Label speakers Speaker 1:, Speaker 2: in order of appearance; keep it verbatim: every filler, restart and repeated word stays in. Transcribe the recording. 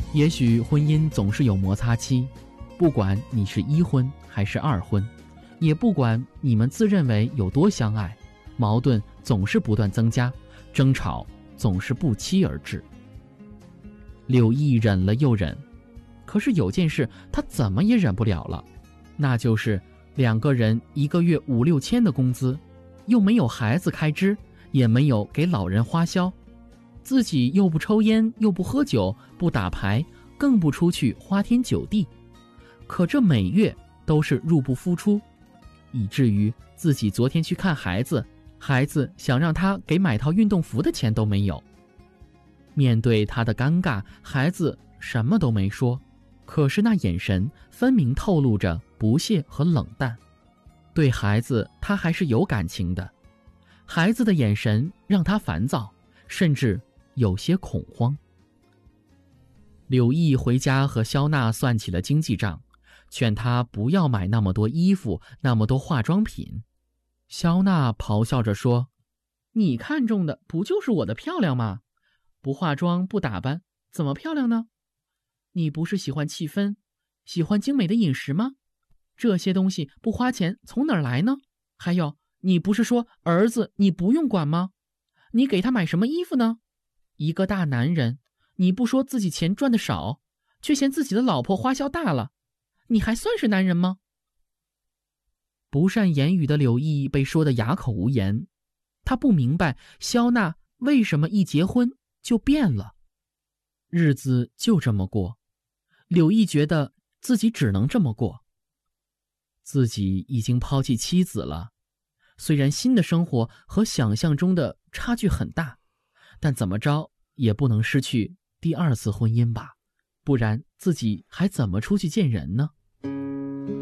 Speaker 1: 也许婚姻总是有摩擦期，不管你是一婚还是二婚，也不管你们自认为有多相爱，矛盾总是不断增加，争吵总是不期而至。柳毅忍了又忍，可是有件事他怎么也忍不了了，那就是两个人一个月五六千的工资，又没有孩子开支，也没有给老人花销，自己又不抽烟，又不喝酒，不打牌，更不出去花天酒地，可这每月都是入不敷出，以至于自己昨天去看孩子，孩子想让他给买套运动服的钱都没有。面对他的尴尬，孩子什么都没说，可是那眼神分明透露着不屑和冷淡。对孩子他还是有感情的，孩子的眼神让他烦躁，甚至有些恐慌。柳毅回家和肖娜算起了经济账，劝他不要买那么多衣服，那么多化妆品。肖娜咆哮着说：“你看中的不就是我的漂亮吗？不化妆不打扮，怎么漂亮呢？你不是喜欢气氛，喜欢精美的饮食吗？这些东西不花钱从哪儿来呢？还有，你不是说儿子你不用管吗？你给他买什么衣服呢？一个大男人，你不说自己钱赚的少，却嫌自己的老婆花销大了，你还算是男人吗？”不善言语的柳毅被说得哑口无言，他不明白肖娜为什么一结婚就变了。日子就这么过，柳毅觉得自己只能这么过。自己已经抛弃妻子了，虽然新的生活和想象中的差距很大，但怎么着也不能失去第二次婚姻吧，不然自己还怎么出去见人呢？